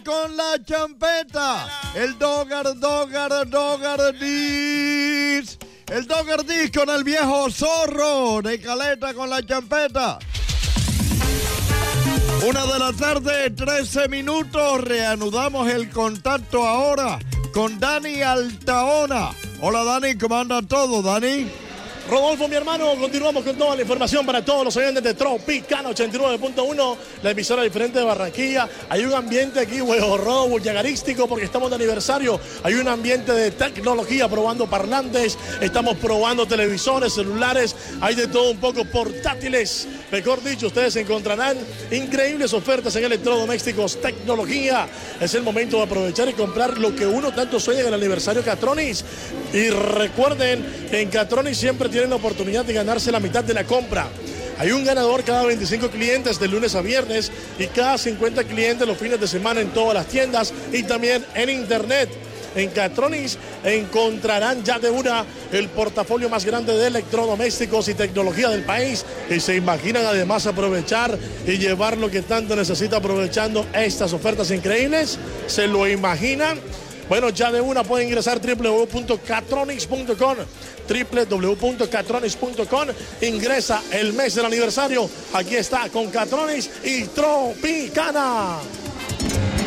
con la champeta. El Dogger Dis. El Dogger Dis con el viejo zorro de Caleta con la champeta. 1:13 p.m. Reanudamos el contacto ahora con Dani Altaona. Hola Dani, ¿cómo anda todo, Dani? Rodolfo, mi hermano, continuamos con toda la información para todos los oyentes de Tropicana 89.1, la emisora diferente de Barranquilla. Hay un ambiente aquí, huevo bullagarístico, porque estamos de aniversario. Hay un ambiente de tecnología, probando parlantes, estamos probando televisores, celulares, hay de todo un poco, portátiles. Mejor dicho, ustedes encontrarán increíbles ofertas en electrodomésticos, tecnología. Es el momento de aprovechar y comprar lo que uno tanto sueña en el aniversario Catronics. Y recuerden que en Catronics siempre tienen la oportunidad de ganarse la mitad de la compra. Hay un ganador cada 25 clientes de lunes a viernes y cada 50 clientes los fines de semana en todas las tiendas y también en internet. En Catronics encontrarán ya de una el portafolio más grande de electrodomésticos y tecnología del país, y se imaginan además aprovechar y llevar lo que tanto necesita aprovechando estas ofertas increíbles. ¿Se lo imaginan? Bueno, ya de una pueden ingresar www.catronics.com, www.catronics.com. Ingresa el mes del aniversario. Aquí está con Catronics y Tropicana.